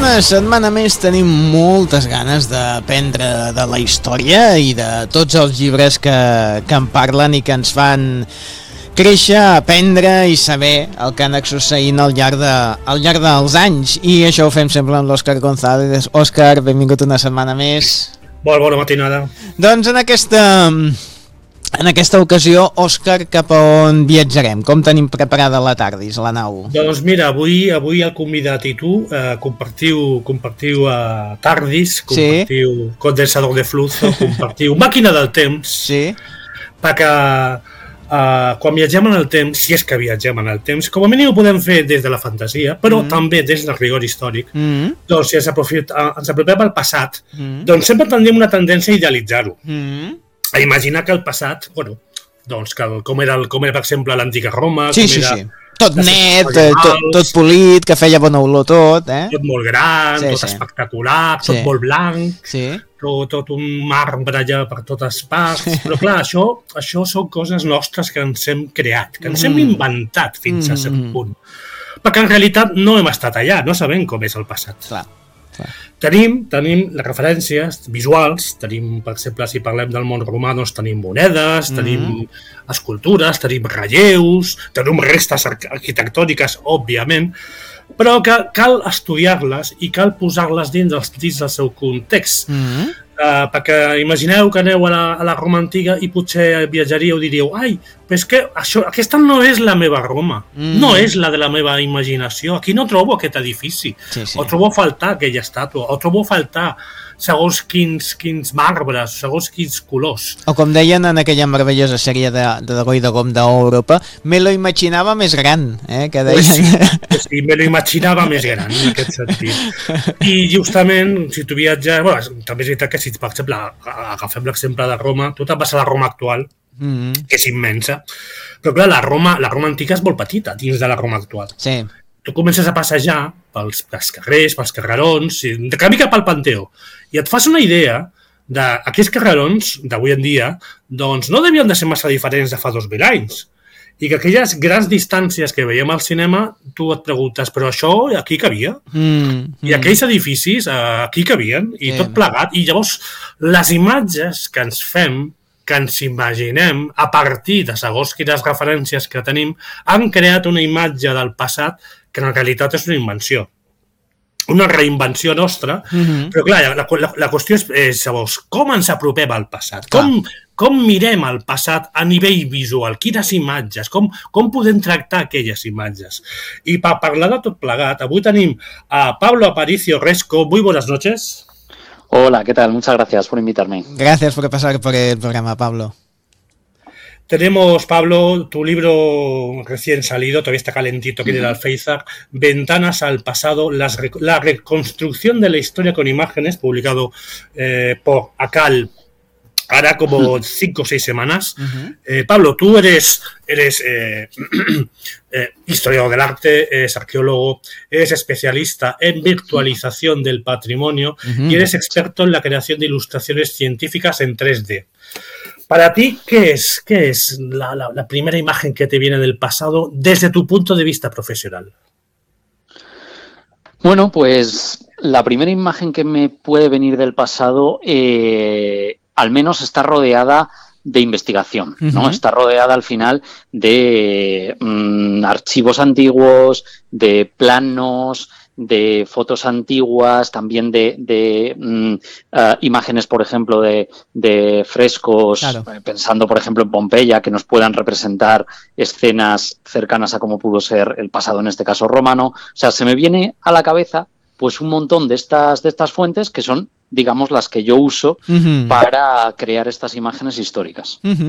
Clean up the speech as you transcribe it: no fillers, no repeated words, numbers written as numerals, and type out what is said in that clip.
una setmana més tenim moltes ganes d'aprendre de la història i de tots els llibres que en parlen i que ens fan créixer, aprendre i saber el que ha anat succeint al llarg dels anys. I això ho fem sempre amb l'Òscar González. Òscar, benvingut una setmana més. Bona matinada. Doncs en aquesta ocasió, Òscar, cap a on viatjarem? Com tenim preparada la Tardis, la nau? Doncs mira, avui el convidat i tu compartiu Tardis, compartiu condensador de flujo, compartiu màquina del temps, sí. Perquè quan viatgem en el temps, si és que viatgem en el temps, com a mínim ho podem fer des de la fantasia, però també des del rigor històric. Doncs si ens apropem al passat, doncs sempre tindrem una tendència a idealitzar-ho. A imaginar que el passat, doncs com era per exemple l'antiga Roma, sí. Tot net, tot polit, que feia bona olor tot, tot molt gran, tot espectacular, tot molt blanc, tot un marbre allà per totes parts, però clar, això són coses nostres que ens hem creat, que ens hem inventat fins a cert punt, perquè en realitat no hem estat allà, no sabem com és el passat. Clar. Tenim les referències visuals, tenim, per exemple, si parlem del món romà, doncs tenim monedes, tenim escultures, tenim relleus, tenim restes arquitectòniques, òbviament, però que cal estudiar-les i cal posar-les dins del seu context. Perquè imagineu que aneu a la Roma antiga i potser viatjaríeu i diríeu però és que aquesta no és la meva Roma, no és la de la meva imaginació, aquí no trobo aquest edifici, o trobo a faltar aquella estàtua, o trobo a faltar segons quins marbres, segons quins colors. O com deien en aquella meravellosa sèrie de Goi de Gom d'Europa, me lo imaginava més gran, que deien. Sí, me lo imaginava més gran, en aquest sentit. I justament, si tu viatges, també és veritat que si, per exemple, agafem l'exemple de Roma, tu te'n vas a la Roma actual, que és immensa, però clar, la Roma antiga és molt petita dins de la Roma actual. Sí. Tu comences a passejar pels carrers, pels carrerons, de camí cap al Panteó, i et fas una idea d'aquests carrerons d'avui en dia, doncs no devien de ser massa diferents de fa 2.000 anys. I que aquelles grans distàncies que veiem al cinema, tu et preguntes, però això aquí cabia? I aquells edificis aquí cabien? I tot plegat. I llavors, les imatges que ens fem, que ens imaginem, a partir de segons quines referències que tenim, han creat una imatge del passat que en realitat és una invenció. Una reinvenció nostra, però clar, la qüestió és llavors, com ens apropem al passat? Com mirem el passat a nivell visual? Quines imatges? Com podem tractar aquelles imatges? I per parlar de tot plegat, avui tenim a Pablo Aparicio Resco. Muy buenas noches. Hola, ¿qué tal? Muchas gracias por invitarme. Gracias por pasar por el programa, Pablo. Tenemos, Pablo, tu libro recién salido, todavía está calentito aquí en el alféizar, Ventanas al pasado, la reconstrucción de la historia con imágenes, publicado por ACAL, hará como 5 o 6 semanas. Pablo, tú eres historiador del arte, eres arqueólogo, eres especialista en virtualización del patrimonio y eres experto en la creación de ilustraciones científicas en 3D. Para ti, ¿qué es la primera imagen que te viene del pasado desde tu punto de vista profesional? Bueno, pues la primera imagen que me puede venir del pasado al menos está rodeada de investigación, ¿no? Está rodeada al final de archivos antiguos, de planos, de fotos antiguas, también de imágenes, por ejemplo, de frescos, pensando, por ejemplo, en Pompeya, que nos puedan representar escenas cercanas a cómo pudo ser el pasado, en este caso romano. O sea, se me viene a la cabeza pues un montón de estas fuentes que son, digamos, las que yo uso para crear estas imágenes históricas.